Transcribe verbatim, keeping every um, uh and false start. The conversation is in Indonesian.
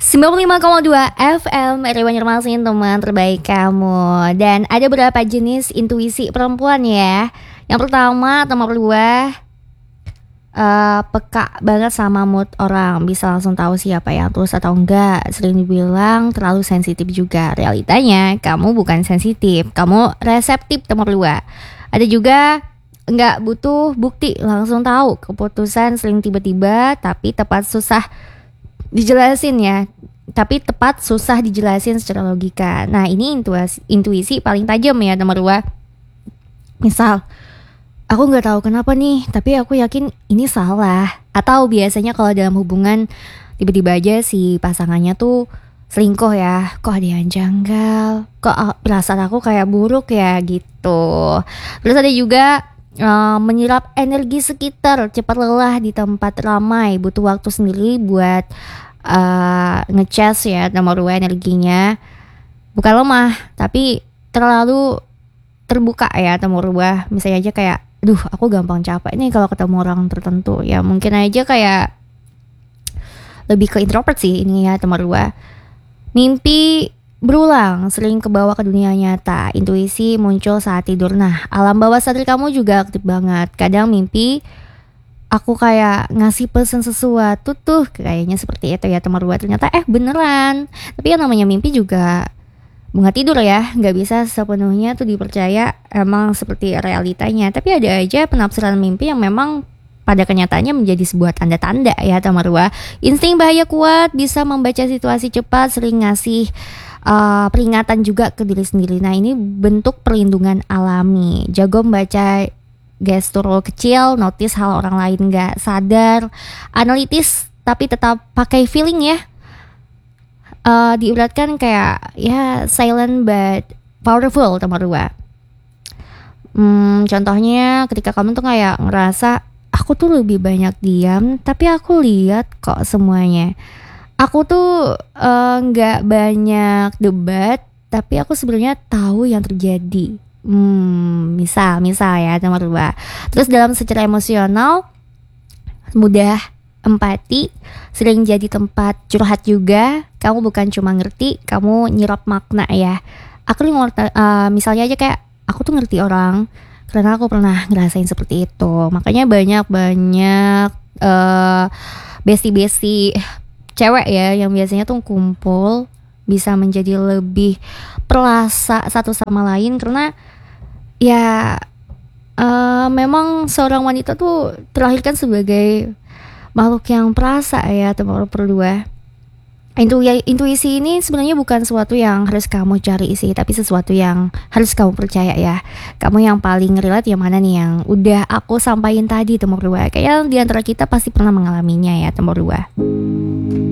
sembilan puluh lima koma dua F M R Banjarmasin, teman terbaik kamu. Dan ada beberapa jenis intuisi perempuan ya. Yang pertama, nomor dua, uh, peka banget sama mood orang. Bisa langsung tahu siapa yang tulus atau enggak. Sering dibilang terlalu sensitif juga. Realitanya kamu bukan sensitif, kamu reseptif, nomor dua. Ada juga enggak butuh bukti, langsung tahu. Keputusan sering tiba-tiba tapi tepat susah dijelasin ya, tapi tepat susah dijelasin secara logika. Nah ini intuisi, intuisi paling tajam ya, nomor dua. Misal, aku nggak tahu kenapa nih, tapi aku yakin ini salah. Atau biasanya kalau dalam hubungan tiba-tiba aja si pasangannya tuh selingkuh ya, kok ada yang janggal, kok perasaan aku kayak buruk ya gitu. Terus ada juga uh, menyerap energi sekitar, cepat lelah di tempat ramai, butuh waktu sendiri buat uh, ngecas ya, nomor dua energinya. Bukan lemah, tapi terlalu terbuka ya, nomor dua. Misalnya aja kayak, duh aku gampang capek nih kalau ketemu orang tertentu. Ya mungkin aja kayak lebih ke introvert sih ini ya, nomor dua. Mimpi berulang, sering kebawa ke dunia nyata. Intuisi muncul saat tidur. Nah, alam bawah sadar kamu juga aktif banget. Kadang mimpi aku kayak ngasih pesan sesuatu tuh, kayaknya seperti itu ya, nomor dua. Ternyata eh beneran. Tapi yang namanya mimpi juga bunga tidur ya, nggak bisa sepenuhnya tuh dipercaya emang seperti realitanya. Tapi ada aja penafsiran mimpi yang memang pada kenyataannya menjadi sebuah tanda-tanda ya, nomor dua. Insting bahaya kuat, bisa membaca situasi cepat, sering ngasih uh, peringatan juga ke diri sendiri. Nah ini bentuk perlindungan alami. Jago membaca gestur kecil, notice hal orang lain gak sadar, analitis tapi tetap pakai feeling ya. Uh, diuratkan kayak ya silent but powerful, nomor dua. Hmm, contohnya ketika kamu tuh kayak ngerasa aku tuh lebih banyak diam, tapi aku lihat kok semuanya. Aku tuh nggak uh, banyak debat, tapi aku sebenarnya tahu yang terjadi. Hmm, misal, misal ya, nomor dua. Terus dalam secara emosional, mudah empati, sering jadi tempat curhat juga. Kamu bukan cuma ngerti, kamu nyerap makna ya. Aku ngerti, uh, misalnya aja kayak aku tuh ngerti orang karena aku pernah ngerasain seperti itu. Makanya banyak-banyak uh, besti-besti cewek ya yang biasanya tuh kumpul bisa menjadi lebih perasa satu sama lain, karena ya uh, memang seorang wanita tuh terlahirkan sebagai makhluk yang perasa ya, nomor dua. Intuisi ini sebenarnya bukan sesuatu yang harus kamu cari sih, tapi sesuatu yang harus kamu percaya ya. Kamu yang paling relate yang mana nih, yang udah aku sampaikan tadi, nomor dua. Kayaknya di antara kita pasti pernah mengalaminya ya, nomor dua.